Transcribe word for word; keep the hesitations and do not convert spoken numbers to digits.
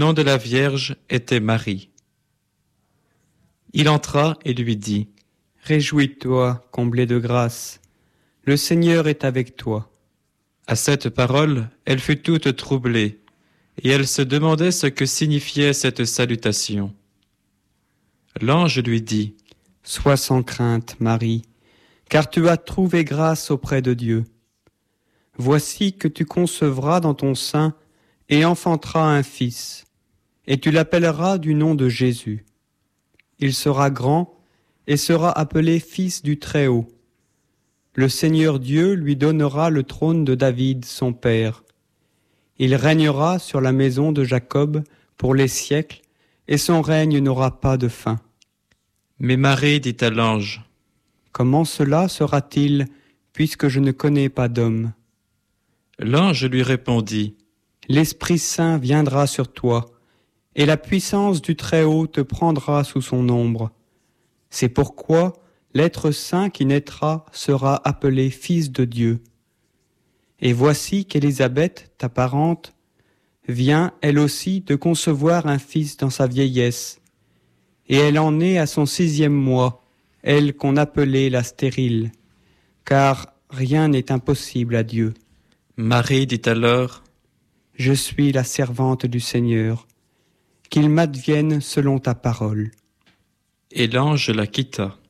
nom de la Vierge était Marie. Il entra et lui dit : « Réjouis-toi, comblée de grâce, le Seigneur est avec toi. » À cette parole, elle fut toute troublée, et elle se demandait ce que signifiait cette salutation. L'ange lui dit : « Sois sans crainte, Marie, car tu as trouvé grâce auprès de Dieu. Voici que tu concevras dans ton sein et enfanteras un fils, et tu l'appelleras du nom de Jésus. Il sera grand et sera appelé Fils du Très-Haut. Le Seigneur Dieu lui donnera le trône de David, son père. Il régnera sur la maison de Jacob pour les siècles, et son règne n'aura pas de fin. » Mais Marie dit à l'ange : « Comment cela sera-t-il, puisque je ne connais pas d'homme ? » L'ange lui répondit : « L'Esprit Saint viendra sur toi, et la puissance du Très-Haut te prendra sous son ombre. C'est pourquoi l'être saint qui naîtra sera appelé Fils de Dieu. Et voici qu'Élisabeth, ta parente, vient, elle aussi, de concevoir un fils dans sa vieillesse, et elle en est à son sixième mois, elle qu'on appelait la stérile, car rien n'est impossible à Dieu. » Marie dit alors : « Je suis la servante du Seigneur, qu'il m'advienne selon ta parole. » Et l'ange la quitta.